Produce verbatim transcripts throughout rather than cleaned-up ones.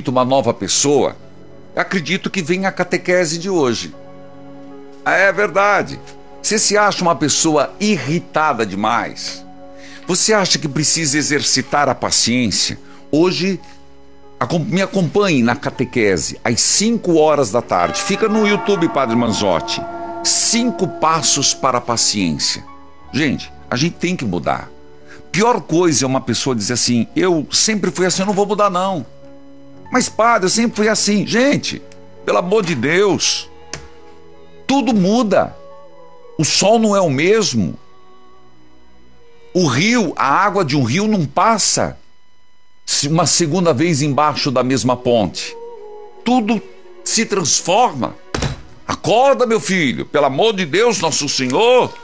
uma nova pessoa, acredito que vem a catequese de hoje. É verdade. Você se acha uma pessoa irritada demais? Você acha que precisa exercitar a paciência? Hoje, me acompanhe na catequese, às cinco horas da tarde. Fica no YouTube, Padre Manzotti. Cinco passos para a paciência. Gente, a gente tem que mudar. Pior coisa é uma pessoa dizer assim: eu sempre fui assim, eu não vou mudar não. Mas padre, eu sempre fui assim. Gente, pelo amor de Deus, tudo muda. O sol não é o mesmo. O rio, a água de um rio não passa uma segunda vez embaixo da mesma ponte. Tudo se transforma. Acorda, meu filho, pelo amor de Deus, nosso Senhor.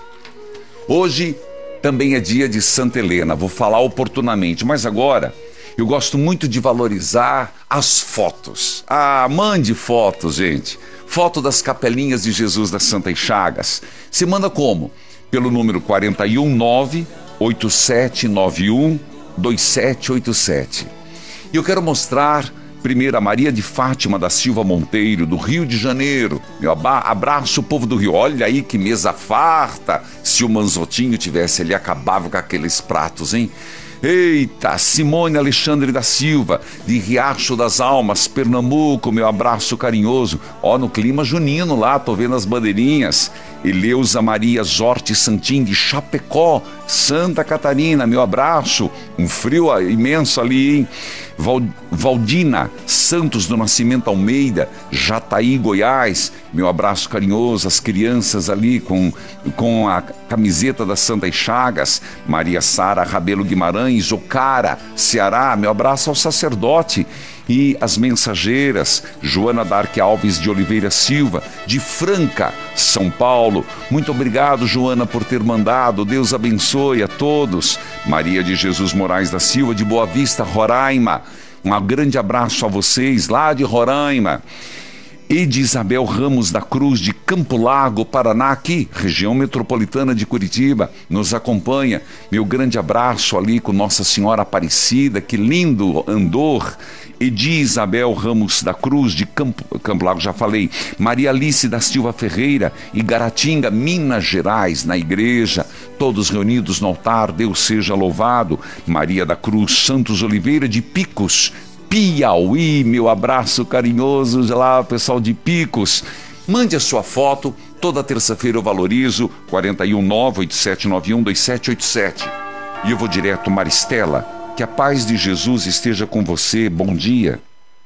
Hoje também é dia de Santa Helena, vou falar oportunamente, mas agora eu gosto muito de valorizar as fotos. Ah, mande fotos, gente. Foto das capelinhas de Jesus das Santas Chagas. Você manda como? Pelo número quatro um nove, oito sete nove um, dois sete oito sete. E eu quero mostrar primeiro a Maria de Fátima da Silva Monteiro, do Rio de Janeiro. Meu abraço, povo do Rio. Olha aí que mesa farta. Se o Manzotinho tivesse ali, acabava com aqueles pratos, hein? Eita, Simone Alexandre da Silva, de Riacho das Almas, Pernambuco, meu abraço carinhoso. Ó, no clima junino lá, tô vendo as bandeirinhas. Eleusa Maria Zorte Santim, de Chapecó, Santa Catarina, meu abraço. Um frio imenso ali, hein? Val, Valdina Santos do Nascimento Almeida, Jataí, Goiás, meu abraço carinhoso. As crianças ali com, com a camiseta das Santas Chagas. Maria Sara Rabelo Guimarães, Ocara, Ceará, meu abraço ao sacerdote. E as mensageiras, Joana Darque Alves de Oliveira Silva, de Franca, São Paulo. Muito obrigado, Joana, por ter mandado. Deus abençoe a todos. Maria de Jesus Moraes da Silva, de Boa Vista, Roraima. Um grande abraço a vocês lá de Roraima. E de Isabel Ramos da Cruz, de Campo Largo, Paraná, aqui, região metropolitana de Curitiba, nos acompanha. Meu grande abraço ali com Nossa Senhora Aparecida, que lindo andor. E de Isabel Ramos da Cruz, de Campo, Campo Largo, já falei. Maria Alice da Silva Ferreira, Igaratinga, Minas Gerais, na igreja, todos reunidos no altar, Deus seja louvado. Maria da Cruz Santos Oliveira, de Picos, Piauí, meu abraço carinhoso lá, pessoal de Picos. Mande a sua foto, toda terça-feira eu valorizo, quatro um nove, oito sete nove um, dois sete oito sete. E eu vou direto, Maristela, que a paz de Jesus esteja com você, bom dia.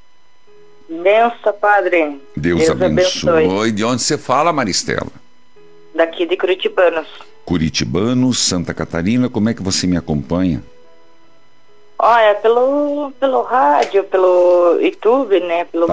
Benção, padre. Deus, Deus abençoe. abençoe. De onde você fala, Maristela? Daqui de Curitibanos. Curitibanos, Santa Catarina, como é que você me acompanha? Olha, pelo, pelo rádio, pelo YouTube, né? Pelo